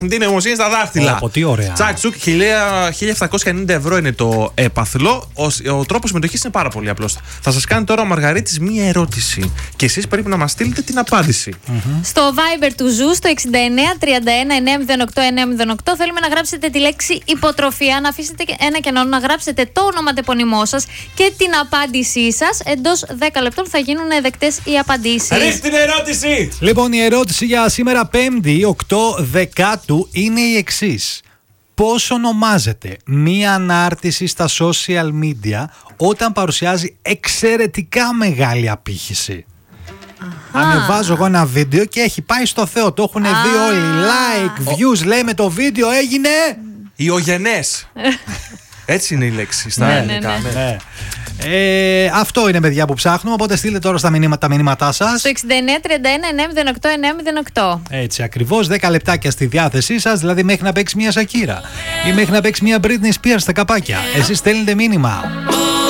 Την νοημοσύνη στα δάχτυλα. Τι ωραία. Τσακ-τσουκ, 1.790 ευρώ είναι το έπαθλο. Ο τρόπος συμμετοχής είναι πάρα πολύ απλός. Θα σας κάνει τώρα ο Μαργαρίτης μία ερώτηση. Και εσείς πρέπει να μας στείλετε την απάντηση. Στο Viber του Ζου, στο 6931-908-908, θέλουμε να γράψετε τη λέξη υποτροφία, να αφήσετε ένα κενό, να γράψετε το όνομα τεπωνυμό σας και την απάντησή σας. Εντός 10 λεπτών θα γίνουν δεκτές οι απαντήσεις. Ρίχτε την ερώτηση! Λοιπόν, η ερώτηση για σήμερα 5η 8 Δεκάτου είναι η εξής. Πώς ονομάζεται μία ανάρτηση στα social media όταν παρουσιάζει εξαιρετικά μεγάλη απήχηση? Ανεβάζω εγώ ένα βίντεο και έχει πάει στο Θεό. Το έχουν δει όλοι. Like, views, λέμε το βίντεο έγινε. Ιογενές. Έτσι είναι η λέξη στα ελληνικά. Ναι. Αυτό είναι, παιδιά, που ψάχνουμε. Οπότε στείλτε τώρα τα μηνύματά σας. Στο 6931-908-908. Έτσι ακριβώς, 10 λεπτάκια στη διάθεσή σας. Δηλαδή μέχρι να παίξει μια Σακύρα ή μέχρι να παίξει μια Britney Spears στα καπάκια. Εσείς στέλνετε μήνυμα.